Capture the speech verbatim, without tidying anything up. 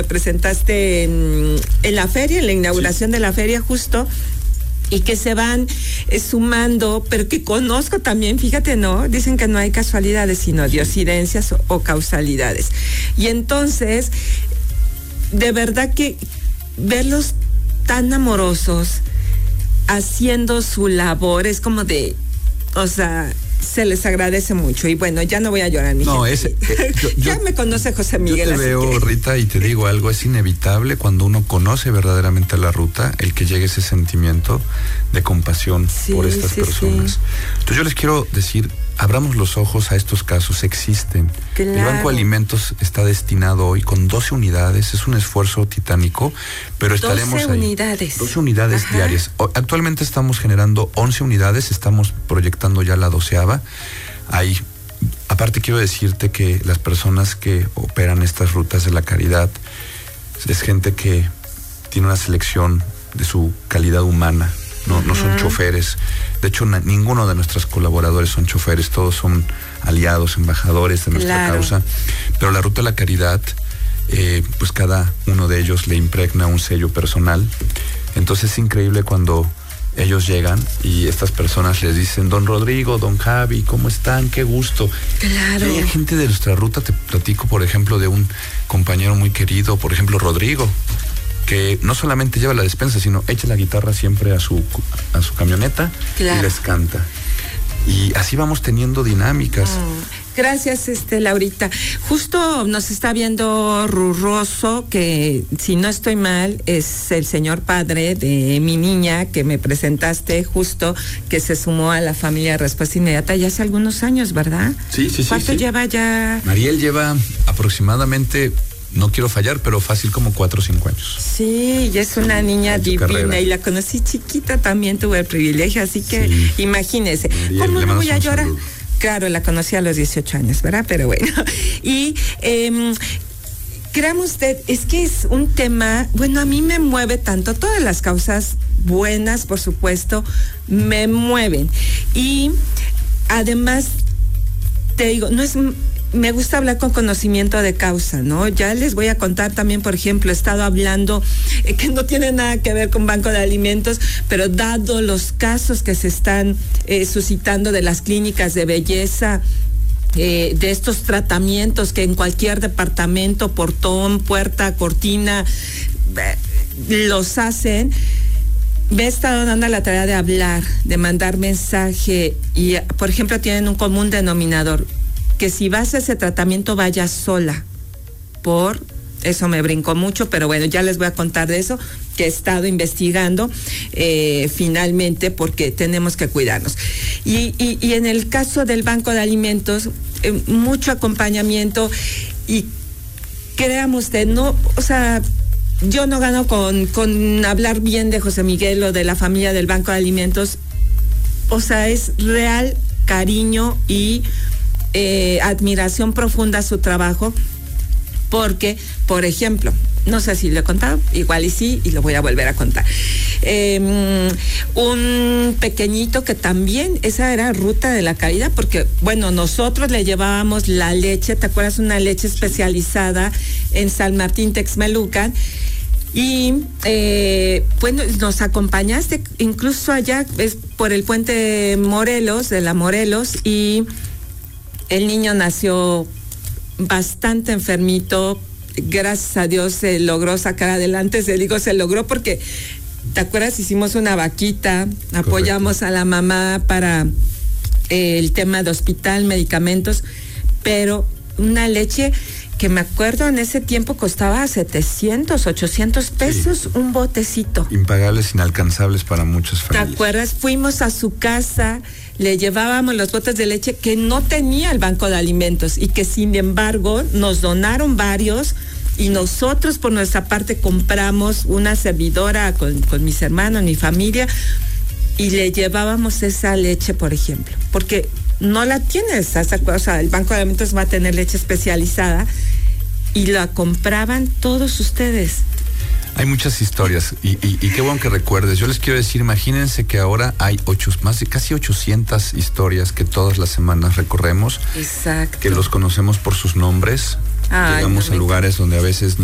presentaste en, en la feria, en la inauguración sí. de la feria justo, y que se van eh, sumando, pero que conozco también, fíjate, ¿no? Dicen que no hay casualidades, sino diosidencias o, o causalidades. Y entonces, de verdad que verlos tan amorosos, haciendo su labor, es como de, o sea, se les agradece mucho. Y bueno, ya no voy a llorar, mi No, gente. es, eh, yo, ya yo, me conoce José Miguel. Yo te veo, que... Rita, y te digo algo, es inevitable cuando uno conoce verdaderamente la ruta, el que llegue ese sentimiento de compasión sí, por estas sí, personas. Sí. Entonces yo les quiero decir, abramos los ojos a estos casos, existen. Claro. El Banco de Alimentos está destinado hoy con doce unidades, es un esfuerzo titánico, pero estaremos doce ahí. unidades. doce unidades Ajá. diarias. Actualmente estamos generando once unidades, estamos proyectando ya la doceava. Ahí, aparte quiero decirte que las personas que operan estas rutas de la caridad es gente que tiene una selección de su calidad humana. No, uh-huh. no son choferes. De hecho, na, ninguno de nuestros colaboradores son choferes, todos son aliados, embajadores de nuestra claro. causa. Pero la Ruta de la Caridad, eh, pues cada uno de ellos le impregna un sello personal. Entonces es increíble cuando ellos llegan y estas personas les dicen: don Rodrigo, don Javi, ¿cómo están? Qué gusto. Claro. Y hay gente de nuestra ruta, te platico, por ejemplo, de un compañero muy querido, por ejemplo, Rodrigo, que no solamente lleva la despensa, sino echa la guitarra siempre a su, a su camioneta claro. y les canta. Y así vamos teniendo dinámicas. Oh, gracias, este, Laurita. Justo nos está viendo Rurroso, que si no estoy mal, es el señor padre de mi niña que me presentaste, justo, que se sumó a la familia de Respuesta Inmediata ya hace algunos años, ¿verdad? Sí, sí, sí. ¿Cuánto sí. lleva ya? Mariel lleva aproximadamente... No quiero fallar, pero fácil como cuatro o cinco años. Sí, y es una niña divina carrera. Y la conocí chiquita, también tuve el privilegio, así que sí. imagínese. Mariel, ¿cómo no voy a llorar? Saludo. Claro, la conocí a los dieciocho años, ¿verdad? Pero bueno. Y eh, créame usted, es que es un tema, bueno, a mí me mueve tanto, todas las causas buenas, por supuesto, me mueven. Y además, te digo, no es... Me gusta hablar con conocimiento de causa, ¿no? Ya les voy a contar también, por ejemplo, he estado hablando eh, que no tiene nada que ver con Banco de Alimentos, pero dado los casos que se están eh, suscitando de las clínicas de belleza, eh, de estos tratamientos que en cualquier departamento, portón, puerta, cortina, eh, los hacen, me he estado dando la tarea de hablar, de mandar mensaje y, por ejemplo, tienen un común denominador, que si vas a ese tratamiento vayas sola, por eso me brincó mucho, pero bueno, ya les voy a contar de eso, que he estado investigando eh, finalmente, porque tenemos que cuidarnos. Y, y, y en el caso del Banco de Alimentos, eh, mucho acompañamiento, y créame usted, no, o sea, yo no gano con, con hablar bien de José Miguel o de la familia del Banco de Alimentos, o sea, es real cariño y Eh, admiración profunda a su trabajo, porque, por ejemplo, no sé si lo he contado, igual y sí, y lo voy a volver a contar. Eh, un pequeñito que también, esa era Ruta de la Caridad, porque, bueno, nosotros le llevábamos la leche, ¿te acuerdas? Una leche especializada en San Martín Texmelucan. Y eh, bueno, nos acompañaste incluso allá, es por el puente Morelos, de la Morelos, y el niño nació bastante enfermito, gracias a Dios se logró sacar adelante, se digo se logró porque, ¿te acuerdas? Hicimos una vaquita, apoyamos Correcto. A la mamá para eh, el tema de hospital, medicamentos, pero una leche que me acuerdo en ese tiempo costaba setecientos, ochocientos pesos, sí. Un botecito. Impagables, inalcanzables para muchas familias. ¿Te acuerdas? Fuimos a su casa, le llevábamos los botes de leche que no tenía el Banco de Alimentos y que sin embargo nos donaron varios y nosotros por nuestra parte compramos una servidora con, con mis hermanos, mi familia, y le llevábamos esa leche, por ejemplo, porque no la tienes, o sea, el Banco de Alimentos va a tener leche especializada y la compraban todos ustedes. Hay muchas historias y, y, y qué bueno que recuerdes. Yo les quiero decir, imagínense que ahora hay ocho, más de casi ochocientas historias que todas las semanas recorremos. Exacto. Que los conocemos por sus nombres. Ay, Llegamos no, a lugares donde a veces